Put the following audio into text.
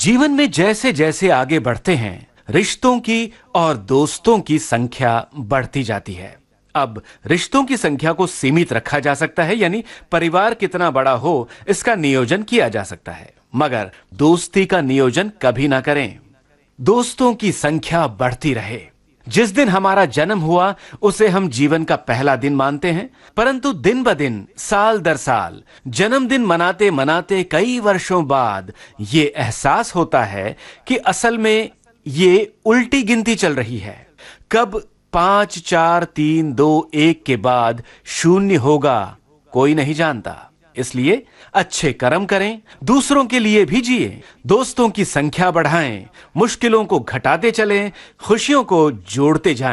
जीवन में जैसे जैसे आगे बढ़ते हैं, रिश्तों की और दोस्तों की संख्या बढ़ती जाती है। अब रिश्तों की संख्या को सीमित रखा जा सकता है, यानी परिवार कितना बड़ा हो इसका नियोजन किया जा सकता है, मगर दोस्ती का नियोजन कभी ना करें। दोस्तों की संख्या बढ़ती रहे। जिस दिन हमारा जन्म हुआ उसे हम जीवन का पहला दिन मानते हैं, परंतु दिन ब दिन, साल दर साल, जन्मदिन मनाते मनाते कई वर्षों बाद ये एहसास होता है कि असल में ये उल्टी गिनती चल रही है। कब 5 4 3 2 1 के बाद शून्य होगा कोई नहीं जानता। इसलिए अच्छे कर्म करें, दूसरों के लिए भी जिए, दोस्तों की संख्या बढ़ाएं, मुश्किलों को घटाते चलें, खुशियों को जोड़ते जाएं।